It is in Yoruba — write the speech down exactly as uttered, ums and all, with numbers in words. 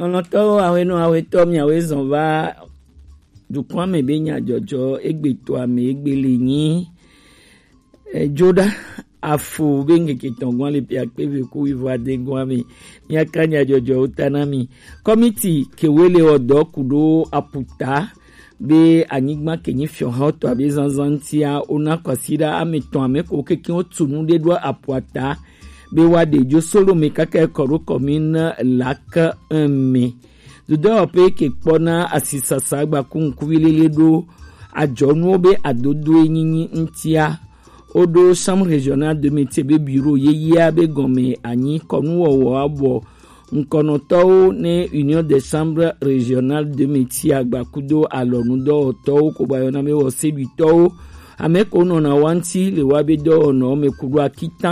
Lọ́lọ́tọ́ àwọn ẹnu àwọn ètò mi àwọn ẹ̀sán bá dùkún àmì bẹ́yìn àjọjọ ẹgbẹ̀tọ̀ àmì ẹgbẹ̀lẹ̀ yín ẹjọ́dá àfò bẹ́yìn kìtàngán lè pe àpéwé kó ìwà àdégún àmì ní akáni àjọjọ òtánàmì kọ́mítì kèwélé ọ̀dọ́ kùdó àpùtà bẹ́ ànígbà kẹ̀yìn fìhàn ọ̀tọ̀ àbí zanzan tí a ọ̀nà kọ̀síra àmì tán àmì kò kékeré ó tùnú dédú àpùtà bẹ́ wà dèjọ́ sólómi kákẹ́ kọ̀rọ̀kọ̀ mi ná làákà ẹ̀mí dùdọ́ ọ̀pẹ́ kẹ̀kpọ́nà àṣìṣàṣà gbàkúnkúwìlélẹ́dọ́ àjọ̀nú bẹ́ àdódó ẹ̀yìn ntìá odo chambre régionale de métier be bureau yeyia be gome anyi konuwo abo nkonoto ne union des chambres régionales de métier agbakudo alonudo to ko bayona me wo sebi to ameko no na wanti le wabe do no me kudu akita